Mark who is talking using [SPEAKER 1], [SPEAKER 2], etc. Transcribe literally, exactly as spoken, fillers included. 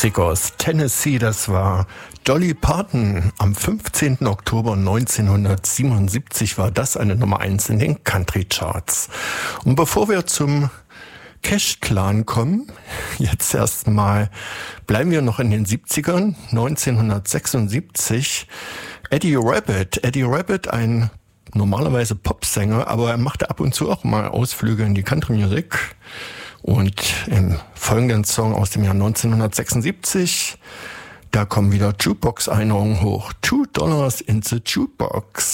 [SPEAKER 1] Musik aus Tennessee, das war Dolly Parton. Am fünfzehnten Oktober neunzehnhundertsiebenundsiebzig war das eine Nummer eins in den Country Charts. Und bevor wir zum Cash Clan kommen, jetzt erstmal bleiben wir noch in den siebzigern, neunzehnhundertsechsundsiebzig. Eddie Rabbitt, Eddie Rabbitt, ein normalerweise Popsänger, aber er machte ab und zu auch mal Ausflüge in die Country Music. Und im folgenden Song aus dem Jahr neunzehnhundertsechsundsiebzig, da kommen wieder Jukebox-Erinnerungen hoch. Two Dollars in the Jukebox.